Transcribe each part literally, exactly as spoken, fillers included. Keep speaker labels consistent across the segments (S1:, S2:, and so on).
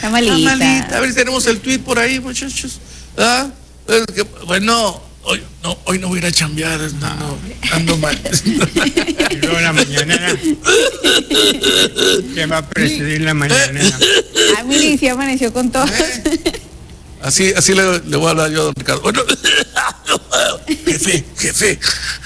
S1: Está malita.
S2: Está malita. A ver si tenemos el tweet por ahí, muchachos. ¿Ah? Bueno, hoy no, hoy no voy a ir a chambear, no, no, ando mal.
S3: Y luego la mañanera. ¿Qué va a presidir la mañanera?
S1: Ah, mire, sí amaneció con todo.
S2: Así, así le, le voy a hablar yo a don Ricardo. Bueno, jefe, jefe.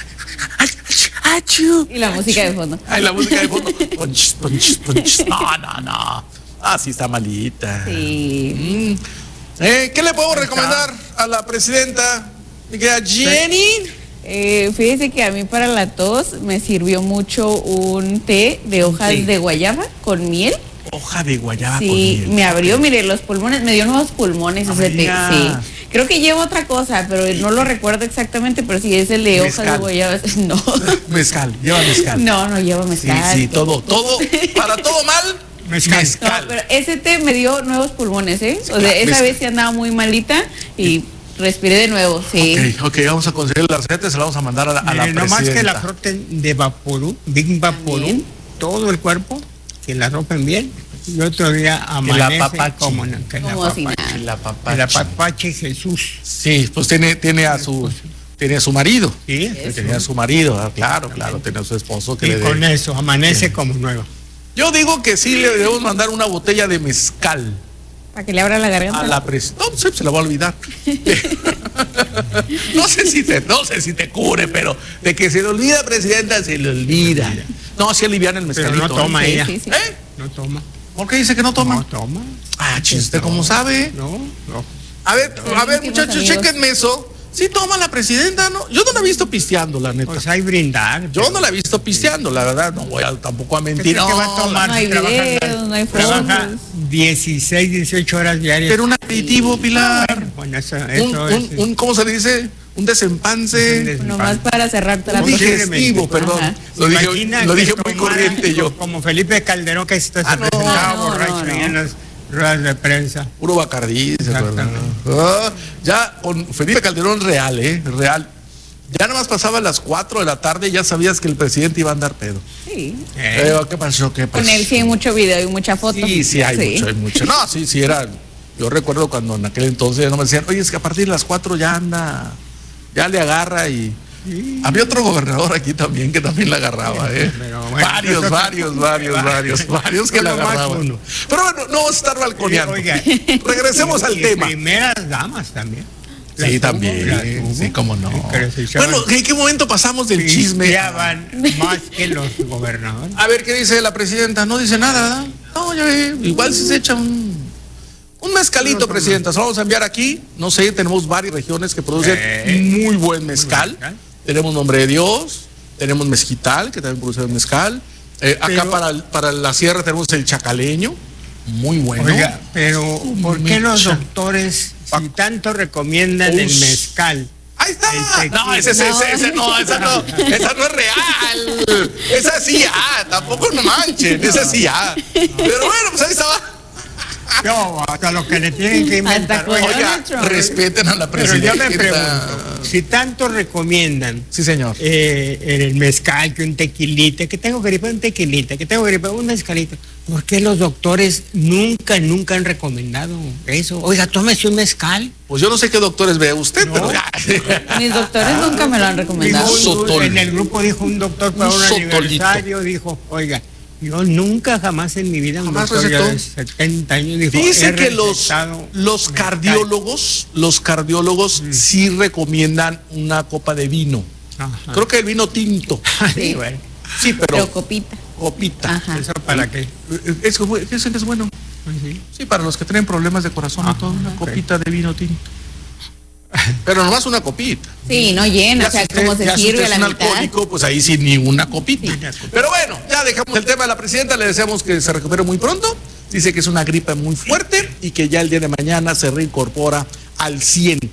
S2: Achú.
S1: Y la música de fondo.
S2: Ay, la música de fondo. Punch, punch, punch. No, no, no. Ah, sí está malita.
S1: Sí.
S2: Mm. Eh, ¿Qué le puedo recomendar a la presidenta? Mi querida Jenny.
S1: Eh, fíjese que a mí para la tos me sirvió mucho un té de hojas
S2: Sí.
S1: de guayaba con miel.
S2: Hoja de guayaba con
S1: Sí,
S2: miel.
S1: me abrió, mire, los pulmones, me dio nuevos pulmones
S2: No
S1: ese
S2: me
S1: té.
S2: diga.
S1: Sí. Creo que lleva otra cosa, pero no lo recuerdo exactamente, pero sí es el de hojas
S2: Mezcal.
S1: de guayaba. No.
S2: Mezcal, lleva mezcal.
S1: No, no lleva
S2: Sí,
S1: mezcal.
S2: sí, todo, todo, para todo mal,
S3: Mezcal.
S1: No, pero ese té me dio nuevos pulmones, ¿eh? O sea, esa
S2: mezcal.
S1: vez sí andaba muy malita y respiré de nuevo, sí.
S2: Ok, ok, vamos a conseguir la receta y se la vamos a mandar a la, a la
S3: Mire, no más
S2: presidenta.
S3: que la froten de Vaporú, Big Vaporú,
S1: También.
S3: todo el cuerpo, que la ropen bien. Y otro día
S2: la
S3: amanece
S2: apapache.
S3: como no, que la
S1: Como si
S3: apapache.
S1: nada.
S2: Y la papá.
S3: Que la apapache Jesús.
S2: Sí, pues tiene, tiene a su, tiene a su marido.
S3: Sí,
S2: Tenía a su marido, ah, claro, claro, tenía a su esposo que
S3: y
S2: le dé.
S3: con eso amanece como nuevo.
S2: Yo digo que sí le debemos mandar una botella de mezcal
S1: Para que le abra la garganta.
S2: a la presidenta. No, se, se la va a olvidar. No sé si te, no sé si te cure, pero de que se le olvida, presidenta, se le olvida. No, sí alivian el
S3: Pero
S2: mezcalito.
S3: no toma
S2: ¿eh?
S3: ella.
S1: Sí, sí.
S2: ¿Eh?
S3: No toma.
S2: ¿Por qué dice que no toma?
S3: No toma.
S2: Ah, chiste, ¿cómo sabe?
S3: No, no.
S2: A ver, a ver,
S1: íntimos
S2: muchachos,
S1: amigos.
S2: chequenme eso. Sí toma la presidenta, ¿no? Yo no la he visto pisteando, la neta.
S3: Pues hay brindar.
S2: Yo
S3: pero-
S2: no la he visto pisteando, la verdad. No voy a, tampoco a mentir.
S3: ¿Qué va a tomar?
S1: No hay
S3: Si trabaja-
S1: videos, no hay
S3: Trabaja
S1: fotos.
S3: dieciséis, dieciocho horas diarias.
S2: Pero un aperitivo, Pilar.
S3: Bueno, eso,
S2: Un,
S3: eso
S2: un,
S3: es.
S2: un- ¿cómo se le dice? Un desempance.
S3: Un des-
S1: Nomás para cerrar
S2: Un
S1: tratos.
S2: digestivo, perdón.
S1: Ajá.
S2: Lo dije,
S3: Imagina
S2: lo
S3: que
S2: dije muy
S3: tomara
S2: corriente yo.
S3: Como Felipe Calderón, que esto se
S2: Ah, no.
S3: presentaba
S1: No, no,
S3: borracho
S1: no.
S3: ahí en las ruedas de prensa.
S2: Puro Bacardí, ¿se acuerdan?
S3: Exactamente.
S2: Ah, ya con Felipe Calderón real, ¿eh? Real. Ya nada más pasaba a las cuatro de la tarde y ya sabías que el presidente iba a andar pedo.
S1: Sí.
S3: Eh,
S2: Eh, ¿Qué pasó? ¿Qué pasó?
S1: Con él sí hay mucho video y mucha foto.
S2: Sí, sí, hay mucho, hay mucho. No, sí, sí, era. Yo recuerdo cuando en aquel entonces no me decían, oye, es que a partir de las cuatro ya anda, ya le agarra y. Había otro gobernador aquí también que también la agarraba, ¿eh?
S3: Pero bueno,
S2: varios,
S3: eso-
S2: varios, varios, varios, varios que
S3: Uno
S2: la
S3: más
S2: agarraban.
S3: uno.
S2: Pero bueno, no vamos a estar balconeando.
S3: Oiga,
S2: Regresemos
S3: y-
S2: al
S3: y
S2: tema.
S3: Primeras damas también.
S2: Sí,
S3: Las
S2: también.
S3: tuvo, las tuvo.
S2: Sí, cómo no.
S3: Sí, pero se echaban-
S2: Bueno, ¿en qué momento pasamos del chisme?
S3: pisteaban más que los gobernadores.
S2: A ver, ¿qué dice la presidenta? No dice nada, ¿verdad? No, ya ve, igual si se echa un, un mezcalito, presidenta. Se lo vamos a enviar aquí. No sé, tenemos varias regiones que producen
S3: Eh,
S2: muy buen mezcal.
S3: mezcal.
S2: Tenemos Nombre de Dios, tenemos Mezquital, que también produce mezcal. Eh, acá
S3: Pero-
S2: para, el- para la sierra tenemos el Chacaleño, muy bueno.
S3: Oiga, pero ¿por qué los
S2: mecha.
S3: doctores, si tanto recomiendan el
S2: Us.
S3: mezcal?
S2: Ahí está.
S3: El tequila.
S2: No, ese, ese, ese, ese no, esa no, esa no es real. Esa sí ya, tampoco no manchen, esa sí ya. Pero bueno, pues ahí estaba.
S3: No, hasta lo que le tienen que inventar.
S1: Hasta con-
S2: Oiga,
S1: Donald Trump.
S2: respeten a la
S3: pero
S2: presidenta.
S3: yo me pregunto, si tanto recomiendan
S2: Sí, señor.
S3: eh, el mezcal, que un tequilita, que tengo gripe, un tequilita, que tengo gripe, un mezcalito, ¿por qué los doctores nunca, nunca han recomendado eso? Oiga, tómese un mezcal.
S2: Pues yo no sé qué doctores ve usted,
S3: No.
S2: pero ya.
S1: Mis doctores nunca me lo han recomendado.
S2: Un
S3: Dijo,
S2: sotol.
S3: en el grupo dijo un doctor para
S2: Un
S3: un,
S2: sotolito.
S3: aniversario, dijo, oiga, yo nunca jamás en mi vida, un
S2: ¿Jamás
S3: doctor ya
S2: recetó?
S3: de setenta años dijo,
S2: Dice
S3: "He
S2: que los,
S3: recetado
S2: los
S3: mezcal".
S2: cardiólogos, los cardiólogos sí recomiendan una copa de vino.
S3: Ajá.
S2: Creo que el vino tinto.
S3: Sí, bueno,
S2: Sí, pero
S1: Pero copita.
S2: copita.
S1: Ajá.
S3: ¿eso para qué?
S2: Es que bu- dicen que es bueno.
S3: Pues sí.
S2: Sí, para los que tienen problemas de corazón y
S3: Ah,
S2: todo, una
S3: ok.
S2: copita de vino tinto. Pero nomás una copita.
S1: Sí, no llena, o sea,
S2: si usted-
S1: como se
S2: ya si
S1: sirve
S2: usted
S1: a
S2: es
S1: la
S2: un
S1: mitad.
S2: alcohólico, pues ahí sí ni una copita.
S3: Sí.
S2: Pero bueno, ya dejamos el tema de la presidenta, le deseamos que se recupere muy pronto. Dice que es una gripe muy fuerte y que ya el día de mañana se reincorpora al cien.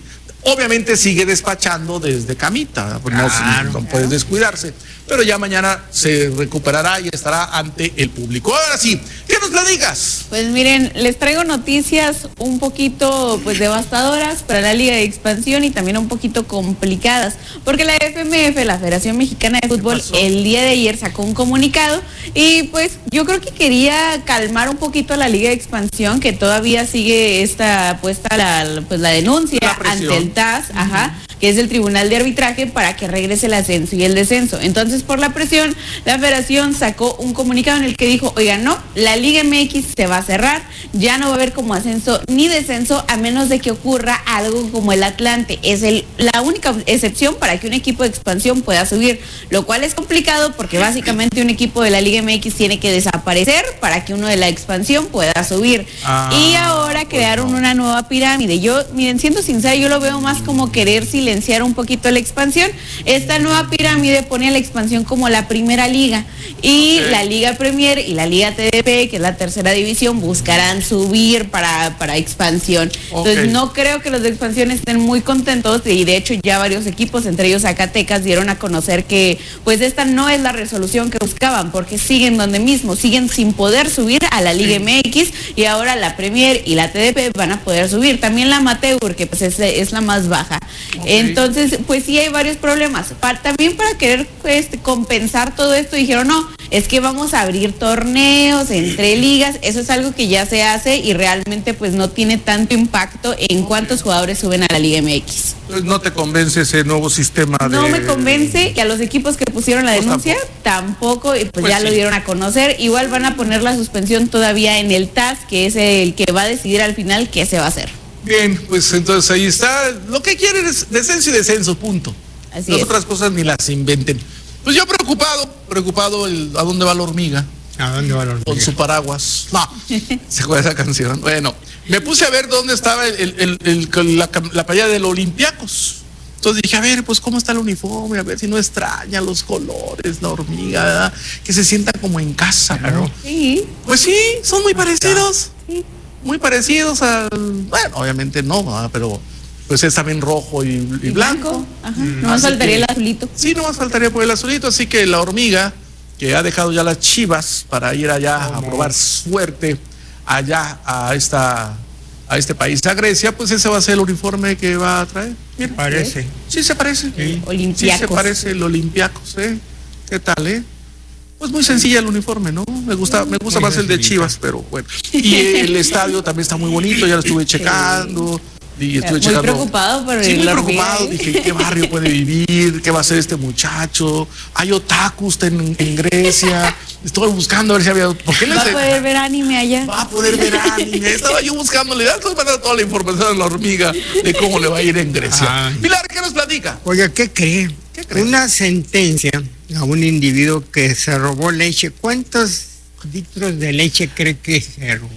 S2: Obviamente sigue despachando desde camita, pues no,
S3: Claro,
S2: no puedes descuidarse, pero ya mañana se recuperará y estará ante el público. Ahora sí, ¿qué nos platicas?
S1: Pues miren, les traigo noticias un poquito pues devastadoras para la Liga de Expansión y también un poquito complicadas, porque la F M F, la Federación Mexicana de Fútbol, el día de ayer sacó un comunicado y pues yo creo que quería calmar un poquito a la Liga de Expansión, que todavía sigue esta puesta la, pues, la denuncia
S2: La
S1: ante el T A S, uh-huh. ajá, que es el Tribunal de Arbitraje, para que regrese el ascenso y el descenso. Entonces, por la presión, la Federación sacó un comunicado en el que dijo, oigan, no, la Liga M X se va a cerrar, ya no va a haber como ascenso ni descenso, a menos de que ocurra algo como el Atlante. Es el, la única excepción para que un equipo de expansión pueda subir, lo cual es complicado porque básicamente un equipo de la Liga M X tiene que desaparecer para que uno de la expansión pueda subir. Ah, y ahora crearon pues no. una nueva pirámide. Yo, miren, siendo sincera, yo lo veo más como querer silenciar un poquito la expansión. Esta nueva pirámide pone a la expansión como la primera liga y okay. la Liga Premier y la Liga T D P, que es la tercera división, buscarán subir para, para expansión. Okay. Entonces no creo que los de expansión estén muy contentos y de hecho ya varios equipos, entre ellos Zacatecas, dieron a conocer que pues esta no es la resolución que buscaban, porque siguen donde mismo, siguen sin poder subir a la Liga sí. M X, y ahora la Premier y la T D P van a poder subir, también la Amateur, que pues es, es la más baja. Okay. Entonces pues sí hay varios problemas. Para, también para querer pues, compensar todo esto dijeron, no, es que vamos a abrir torneos entre ligas. Eso es algo que ya se hace y realmente pues no tiene tanto impacto en cuántos jugadores suben a la Liga M X.
S2: Pues no te convence ese nuevo sistema de...
S1: No me convence, que a los equipos que pusieron la denuncia pues tampoco, tampoco, y pues, pues ya sí. lo dieron a conocer. Igual van a poner la suspensión todavía en el T A S, que es el que va a decidir al final qué se va a hacer.
S2: Bien, pues entonces ahí está. Lo que quieren es descenso y descenso, punto.
S1: Así
S2: Las
S1: es.
S2: otras cosas ni las inventen. Pues yo preocupado, preocupado el, a dónde va la hormiga.
S3: ¿A dónde va la hormiga?
S2: Con su paraguas. No, se juega esa canción. Bueno, me puse a ver dónde estaba el, el, el, el, la, la playa del Olympiacos. Entonces dije, a ver, pues cómo está el uniforme, a ver si no extraña los colores, la hormiga, ¿verdad? Que se sienta como en casa,
S3: claro.
S2: ¿no?
S1: Sí.
S2: Pues sí, son muy parecidos.
S1: Sí.
S2: Muy parecidos al... Bueno, obviamente no, ¿verdad? Pero pues es también rojo y, y, y blanco.
S1: blanco. Ajá. Mm. No más faltaría que, el azulito.
S2: Sí, no más faltaría por el azulito, así que la hormiga, que ha dejado ya las Chivas para ir allá oh, a probar suerte allá a esta a este país, a Grecia, pues ese va a ser el uniforme que va a traer.
S3: Mira, parece.
S2: Sí, se parece.
S1: Sí.
S2: Sí, se parece el Olympiacos, ¿eh? ¿Qué tal, eh? Pues muy sencilla el uniforme, ¿no? Me gusta, me gusta más el de Chivas, pero bueno. Y el estadio también está muy bonito, ya lo estuve checando. Y estuve
S1: muy
S2: checando.
S1: preocupado por
S2: sí,
S1: el
S2: muy preocupado. Dije, ¿qué barrio puede vivir? ¿Qué va a hacer este muchacho? Hay otakus en, en Grecia. Estoy buscando a ver si había. ¿Por qué
S1: va a poder ver anime allá.
S2: Va a poder ver anime. Estaba yo buscándole. Ya estoy mandando toda la información a la hormiga de cómo le va a ir en Grecia. Ay. Pilar, ¿qué nos platica?
S3: Oiga, ¿qué cree?
S2: ¿Qué cree?
S3: Una sentencia a un individuo que se robó leche. ¿Cuántos litros de leche cree que se robó?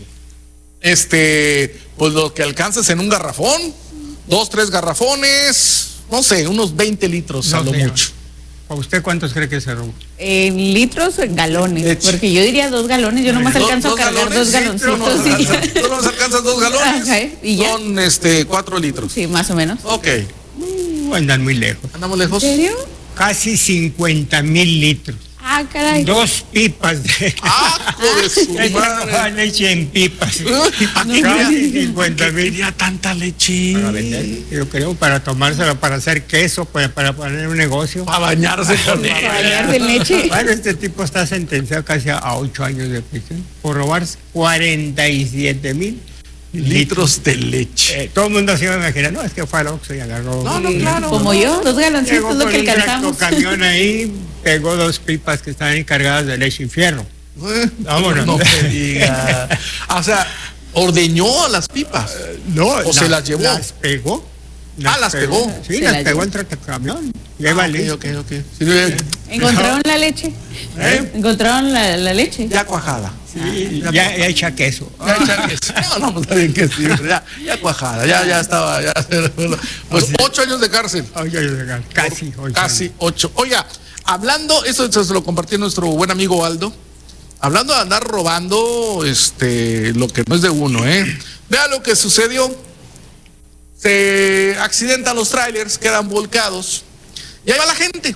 S2: Este, pues lo que alcanzas en un garrafón, dos, tres garrafones, no sé, unos veinte litros, no, a lo señor. mucho.
S3: ¿A usted cuántos cree que se robó?
S1: En eh, litros o en galones, leche. Porque yo diría dos galones, yo nomás alcanzo ¿Dos, a cargar dos galoncitos.
S2: Sí, ¿Tú no nos alcanzas dos galones?
S1: Ajá, ¿y ya?
S2: Son este, cuatro litros.
S1: Sí, más o menos.
S2: Ok.
S3: Uh, andan muy lejos.
S2: ¿Andamos lejos?
S1: ¿En serio?
S3: Casi cincuenta mil litros.
S1: Ah, caray.
S3: Dos pipas de...
S2: ¡Ah, de su madre!
S3: Leche en pipas.
S2: Aquí
S3: casi cincuenta mil.
S2: Quería tanta leche.
S3: Para vender, yo creo, para tomárselo, para hacer queso, para, para poner un negocio.
S2: Para bañarse con ella.
S1: Para bañarse en leche.
S3: Bueno, este tipo está sentenciado casi a ocho años de prisión por robar cuarenta y siete mil
S2: litros de leche.
S3: Eh, todo el mundo se iba a imaginar, no, es que fue al Oxxo y agarró.
S2: No, no, claro.
S1: Como
S2: no.
S1: yo, dos galoncitos, lo que alcanzamos.
S3: Un camión ahí, pegó dos pipas que estaban encargadas de leche y fierro.
S2: Eh, Vámonos. No me diga. O sea, ordeñó las pipas. Uh, no, o las, se las llevó.
S3: Las pegó.
S2: Las ah, las pegó.
S3: pegó. Sí, se las, las pegó entre el camión.
S2: Ah, okay, okay, okay. Sí,
S1: eh, ¿Encontraron la leche? ¿Eh? ¿Encontraron la, la leche?
S2: Ya cuajada.
S3: Sí, ya, ya, ya hecha queso.
S2: Ya echa queso. No, no, pues está bien que sí, ya, ya cuajada, ya, ya estaba, ya. Pues ocho años de cárcel.
S3: Ocho años de cárcel. Casi ocho.
S2: Casi años. ocho. Oiga, hablando, esto se lo compartió nuestro buen amigo Aldo. Hablando de andar robando este lo que no es de uno, ¿eh? Vea lo que sucedió. Se accidentan los trailers, quedan volcados. Y ahí va la gente.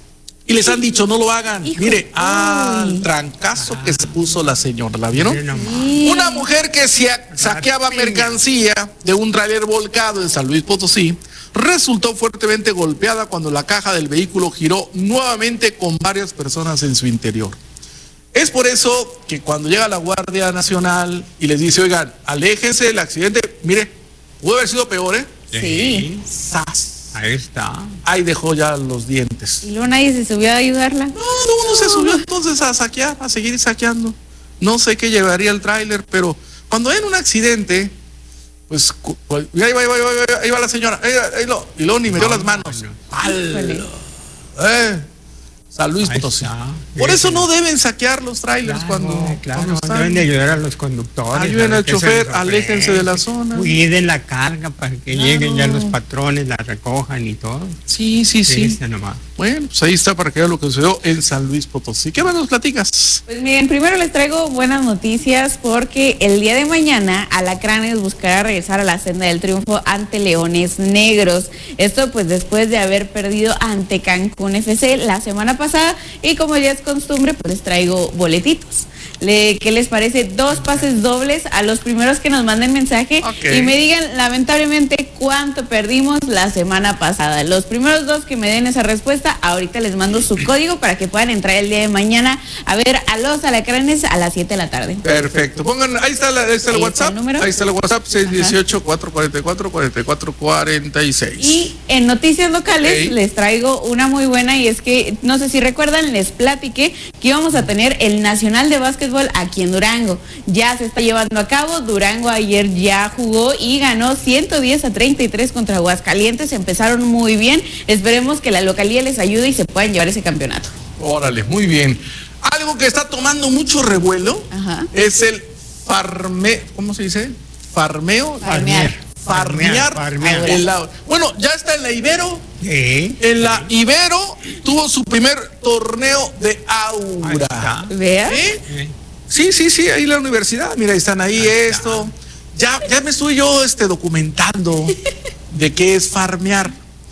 S2: Y les han dicho, no lo hagan.
S1: Hijo.
S2: Mire, al
S1: Uy.
S2: trancazo que se puso la señora, ¿la vieron?
S3: Mira nomás.
S1: Sí.
S2: Una mujer que se saqueaba
S3: piña.
S2: mercancía de un tráiler volcado en San Luis Potosí resultó fuertemente golpeada cuando la caja del vehículo giró nuevamente con varias personas en su interior. Es por eso que cuando llega la Guardia Nacional y les dice, oigan, aléjense del accidente, mire, pudo haber sido peor, ¿eh?
S1: Sí.
S2: ¡Sas!
S3: Ahí está.
S2: Ahí dejó ya los dientes.
S1: Y luego nadie se subió a ayudarla.
S2: No, no, no se subió entonces a saquear, a seguir saqueando. No sé qué llevaría el tráiler, pero cuando hay un accidente, pues, cu- pues, ahí va, ahí va, ahí va, ahí va la señora, ahí, ahí lo, y luego ni metió
S3: No,
S2: las manos.
S3: no.
S2: ¡Al! Eh, San Luis
S3: Ahí
S2: Potosí.
S3: está.
S2: Por eso
S3: Sí.
S2: no deben saquear los trailers
S3: Claro,
S2: cuando,
S3: claro,
S2: cuando están.
S3: deben de ayudar a los conductores.
S2: Ayuden
S3: a
S2: al
S3: ver qué se
S2: chofer,
S3: les
S2: aléjense de la zona.
S3: Cuiden la carga para que
S2: Claro.
S3: lleguen ya los patrones, la recojan y todo.
S2: Sí, sí, sí.
S3: Ese nomás.
S2: Bueno, pues ahí está para que vean lo que sucedió en San Luis Potosí. ¿Qué más nos platicas?
S1: Pues miren, primero les traigo buenas noticias porque el día de mañana Alacranes buscará regresar a la senda del triunfo ante Leones Negros. Esto pues después de haber perdido ante Cancún F C la semana pasada y como ya es costumbre pues les traigo boletitos. Le, ¿Qué les parece? Dos pases dobles a los primeros que nos manden mensaje
S2: Ok.
S1: y me digan lamentablemente cuánto perdimos la semana pasada. Los primeros dos que me den esa respuesta, ahorita les mando su código para que puedan entrar el día de mañana a ver a los Alacranes a las siete de la tarde.
S2: Perfecto. Pongan, ahí está, la- ahí está el
S1: Ahí está
S2: WhatsApp.
S1: el número.
S2: Ahí está el WhatsApp, seis uno ocho, cuatro cuatro cuatro, cuatro cuatro cuatro seis.
S1: Y en noticias locales
S2: Ok.
S1: les traigo una muy buena y es que, no sé si recuerdan, les platiqué que íbamos a tener el Nacional de Básquetbol aquí en Durango. Ya se está llevando a cabo, Durango ayer ya jugó y ganó ciento diez a treinta y tres contra Aguascalientes, empezaron muy bien, esperemos que la localía les ayude y se puedan llevar ese campeonato.
S2: Órale, muy bien. Algo que está tomando mucho revuelo
S1: Ajá.
S2: es el farme, ¿cómo se dice? Farmeo.
S1: Farmear.
S2: Farmear.
S3: Farmear.
S2: en la- bueno, ya está en la Ibero.
S3: Sí.
S2: En la Ibero tuvo su primer torneo de
S3: Ahí
S2: aura.
S3: está.
S1: ¿Vea?
S2: ¿Sí?
S3: Sí.
S2: Sí, sí, sí, ahí la universidad, mira, ahí están ahí,
S3: Ahí está.
S2: esto. Ya, ya me estoy yo este, documentando de qué es farmear.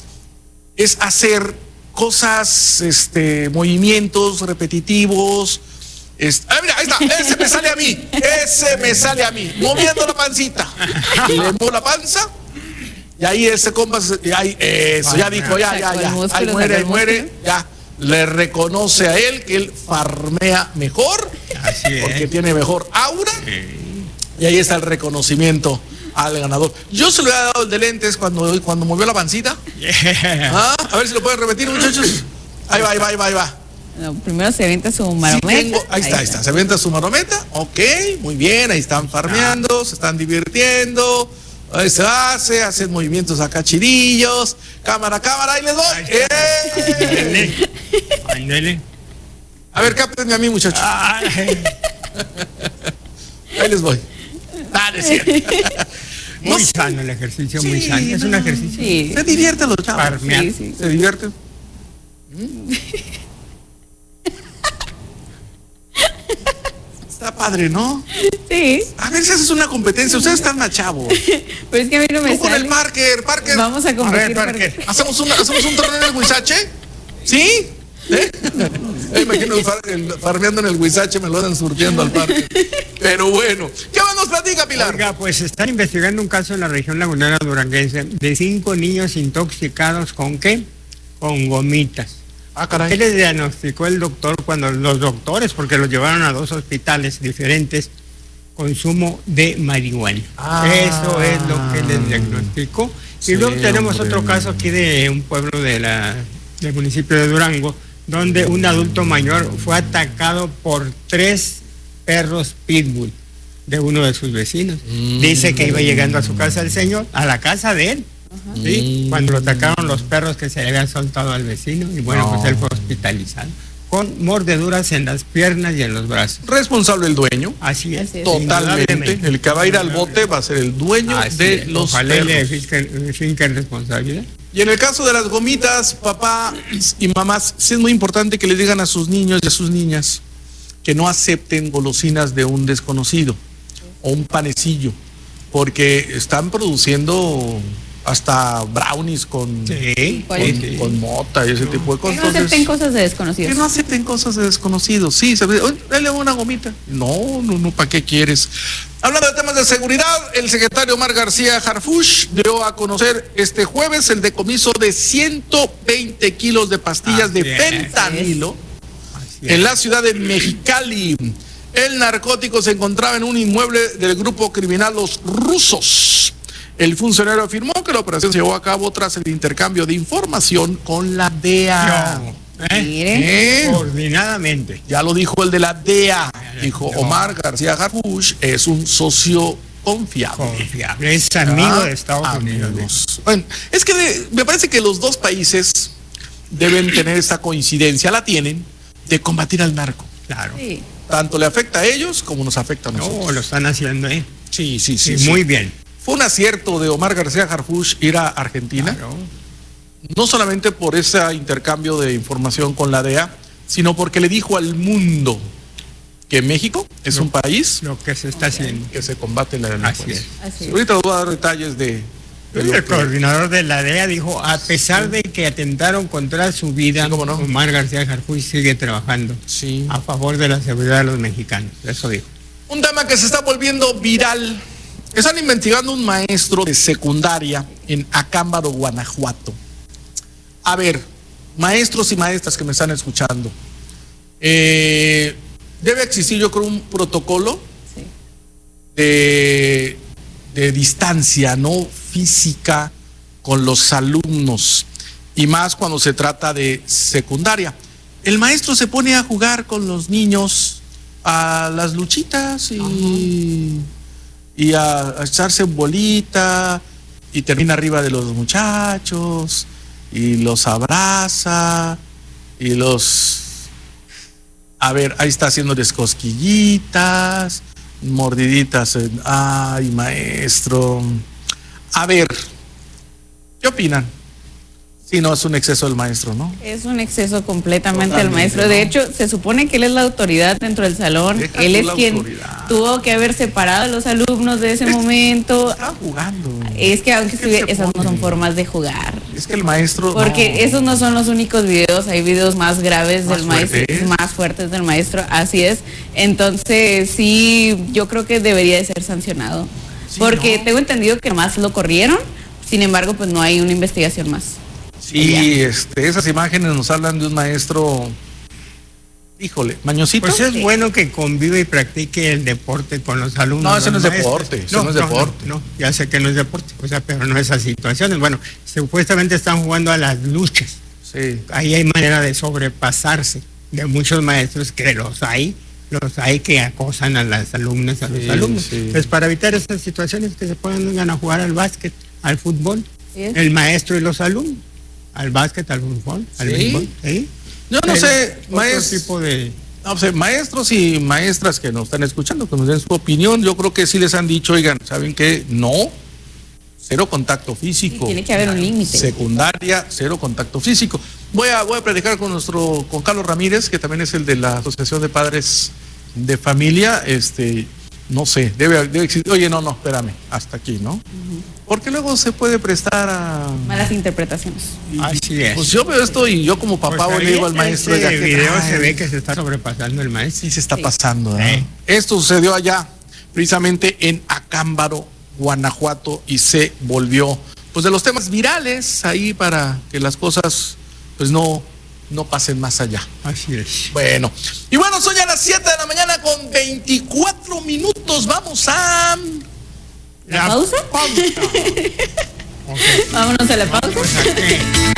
S2: Es hacer cosas, este, movimientos repetitivos. es- ah, mira, ahí está, ese me sale a mí, ese me sale a mí, moviendo la pancita. Le muevo la panza. Y ahí ese compa, se- y ahí, eso, ya dijo, ya, ya,
S1: Sacó el
S2: ya.
S1: músculo,
S2: Ahí muere,
S1: sacó
S2: ahí
S1: el
S2: muere,
S1: músculo.
S2: ya. Le reconoce a él que él farmea mejor.
S3: Así es.
S2: Porque tiene mejor aura.
S3: Sí.
S2: Y ahí está el reconocimiento al ganador. Yo se lo había dado el de lentes cuando, cuando movió la pancita. Ah, a ver si lo pueden repetir, muchachos. Ahí va, ahí va, ahí va, ahí va.
S1: No, primero se avienta su
S2: Sí
S1: marometa.
S2: tengo- ahí está, ahí está. Se venta su marometa. Ok, muy bien. Ahí están farmeando, se están divirtiendo. Ahí se hace, hacen movimientos acá chirillos. Cámara, cámara, ahí les doy.
S3: Ahí está.
S2: ¡Eh!
S3: Ándele. Ándele.
S2: A ver, cáptenme a mí, muchachos.
S3: Ay,
S2: Ahí les voy. Ah, no es cierto.
S3: muy
S2: No sé.
S3: sano el ejercicio, muy
S2: Sí,
S3: sano. Es un
S2: no.
S3: ejercicio.
S1: Sí.
S2: Se divierten los chavos.
S3: Farmear.
S1: Sí, sí.
S2: Se divierten. ¿Mm? Está padre, ¿no?
S1: Sí,
S2: A ver si haces una competencia. Ustedes están más chavos.
S1: pero es que a mí no me
S2: Tú con el
S1: sale.
S2: Parker, Parker.
S1: Vamos a
S3: A ver,
S1: competir.
S3: Parker.
S1: Parker.
S2: ¿Hacemos, una, ¿Hacemos un torneo en el Huizache? ¿Sí? ¿Eh? Me imagino el, far- el farmeando en el Huizache, me lo andan surtiendo al parque. Pero bueno, ¿qué más nos platica, Pilar?
S3: Oiga, pues están investigando un caso en la región lagunera duranguense de cinco niños intoxicados con ¿qué? Con gomitas.
S2: Ah,
S3: ¿Qué
S2: caray.
S3: les diagnosticó el doctor cuando los doctores, porque los llevaron a dos hospitales diferentes, consumo de marihuana?
S2: Ah.
S3: Eso es lo que les diagnosticó.
S2: Sí,
S3: y luego tenemos
S2: hombre.
S3: otro caso aquí de un pueblo de la, del municipio de Durango, donde un adulto mayor fue atacado por tres perros pitbull de uno de sus vecinos.
S2: Mm.
S3: Dice que iba llegando a su casa el señor, a la casa de él. ¿Sí?
S2: Mm.
S3: Cuando lo atacaron los perros que se le habían soltado al vecino y bueno,
S2: No.
S3: pues él fue hospitalizado con mordeduras en las piernas y en los brazos.
S2: Responsable el dueño.
S3: Así es.
S1: Así es.
S2: Totalmente.
S3: indudablemente.
S2: El que va a ir al bote va a ser el dueño
S3: Así
S2: de
S3: es.
S2: los
S3: Ojalá y le
S2: perros.
S3: finquen finquen responsabilidad.
S2: Y en el caso de las gomitas, papá y mamás, sí es muy importante que le digan a sus niños y a sus niñas que no acepten golosinas de un desconocido o un panecillo, porque están produciendo hasta brownies con,
S3: Sí,
S2: con,
S3: sí, sí.
S2: con mota y ese tipo de
S1: Que
S2: cosas.
S1: no acepten
S2: Entonces,
S1: cosas de desconocidos.
S2: que no acepten cosas de desconocidos. Sí, se ve, "Oye, dale una gomita". No, no, no, ¿para qué quieres? Hablando de temas de seguridad, el secretario Omar García Harfuch dio a conocer este jueves el decomiso de ciento veinte kilos de pastillas
S3: Así
S2: de
S3: es.
S2: fentanilo
S3: Así es.
S2: en la ciudad de Mexicali. El narcótico se encontraba en un inmueble del grupo criminal Los Rusos. El funcionario afirmó que la operación se llevó a cabo tras el intercambio de información con la D E A.
S3: Yo, ¿eh?
S1: Mire.
S2: ¿Eh?
S3: Coordinadamente.
S2: Ya lo dijo el de la D E A. Dijo
S3: No.
S2: Omar García Harfuch es un socio confiable.
S3: Confiable. Es amigo
S2: Ah,
S3: de Estados Unidos.
S2: amigos. Bueno, es que de- me parece que los dos países deben tener esta coincidencia, la tienen, de combatir al narco.
S3: Claro.
S1: Sí.
S2: Tanto le afecta a ellos como nos afecta a
S3: No,
S2: nosotros.
S3: lo están haciendo, ¿eh?
S2: Sí, sí, sí.
S3: Sí,
S2: sí.
S3: muy bien.
S2: Fue un acierto de Omar García Harfuch ir a Argentina,
S3: Claro.
S2: no solamente por ese intercambio de información con la D E A, sino porque le dijo al mundo que México es
S3: No.
S2: un país
S3: Lo que se está haciendo.
S2: que se combate la
S3: Así
S2: delincuencia.
S3: es.
S1: Así es.
S2: Ahorita les voy a dar detalles de, de lo
S3: El
S2: que-
S3: coordinador de la D E A dijo, a pesar de que atentaron contra su vida,
S2: Sí, cómo no.
S3: Omar García Harfuch sigue trabajando
S2: Sí.
S3: a favor de la seguridad de los mexicanos. Eso dijo.
S2: Un tema que se está volviendo viral. Están investigando un maestro de secundaria en Acámbaro, Guanajuato. A ver, maestros y maestras que me están escuchando, eh, debe existir, yo creo, un protocolo
S1: Sí.
S2: de, de distancia, no física, con los alumnos, y más cuando se trata de secundaria. El maestro se pone a jugar con los niños a las luchitas y, y a, a echarse en bolita, y termina arriba de los muchachos y los abraza y los... A ver, ahí está haciéndoles cosquillitas, mordiditas. En, ay, maestro. A ver, ¿qué opinan? Sí, no, es un exceso del maestro, ¿no?
S1: Es un exceso completamente del
S2: Totalmente,
S1: maestro.
S2: ¿no?
S1: De hecho, se supone que él es la autoridad dentro del salón.
S2: Deja
S1: Él
S2: tú
S1: es
S2: la
S1: quien
S2: autoridad.
S1: tuvo que haber separado a los alumnos de ese momento.
S2: Estaba jugando.
S1: Es que aunque
S2: ¿Qué
S1: estuviera-
S2: se
S1: esas no
S2: pone?
S1: son formas de jugar.
S2: Es que el maestro...
S1: Porque
S2: no.
S1: esos no son los únicos videos, hay videos más graves
S2: Más
S1: del maestro,
S2: fuertes.
S1: más fuertes del maestro, así es. Entonces, sí, yo creo que debería de ser sancionado.
S2: Sí,
S1: Porque
S2: ¿no?
S1: tengo entendido que más lo corrieron, sin embargo, pues no hay una investigación más.
S2: Sí, este, esas imágenes nos hablan de un maestro, híjole, mañosito.
S3: Pues es
S1: Sí.
S3: bueno que convive y practique el deporte con los alumnos.
S2: No, ese
S3: los
S2: no es
S3: maestros.
S2: deporte, eso no es deporte.
S3: No, ya sé que no es deporte, o sea, pero no esas situaciones. Bueno, supuestamente están jugando a las luchas.
S2: Sí.
S3: Ahí hay manera de sobrepasarse de muchos maestros que los hay, los hay que acosan a las alumnas, a los
S2: Sí,
S3: alumnos.
S2: sí.
S3: Pues para evitar esas situaciones que se pongan a jugar al básquet, al fútbol,
S1: Sí es.
S3: el maestro y los alumnos, al básquet, al fútbol, al
S2: Sí.
S3: béisbol, ¿sí?
S2: Yo no
S3: Pero
S2: sé,
S3: otro
S2: maestro.
S3: tipo de...
S2: No sé, maestros y maestras que nos están escuchando, que nos den su opinión, yo creo que sí les han dicho, oigan, ¿saben qué? No, cero contacto físico.
S1: Sí, tiene que haber un límite.
S2: Secundaria, cero contacto físico. Voy a, voy a platicar con nuestro, con Carlos Ramírez, que también es el de la Asociación de Padres de Familia, este, no sé, debe, debe existir, oye, no, no, espérame, hasta aquí, ¿no? Porque luego se puede prestar a...
S1: Malas interpretaciones.
S2: y-
S3: Así es.
S2: Pues yo veo esto y yo como papá
S3: Pues
S2: hoy le
S3: ahí
S2: digo al
S3: en
S2: maestro...
S3: ese
S2: "Oiga, ¿qué
S3: video
S2: traes?".
S3: se ve que se está sobrepasando el maestro.
S2: Sí se está
S1: Sí.
S2: pasando, ¿verdad?
S3: Sí.
S2: Esto sucedió allá, precisamente en Acámbaro, Guanajuato, y se volvió, pues, de los temas virales ahí para que las cosas, pues, no, no pasen más allá.
S3: Así es.
S2: Bueno, y bueno, son ya las siete de la mañana con veinticuatro minutos. Vamos a...
S1: ¿La pausa?
S3: pausa. Ok.
S1: Vámonos a la pausa.
S3: Vamos a que-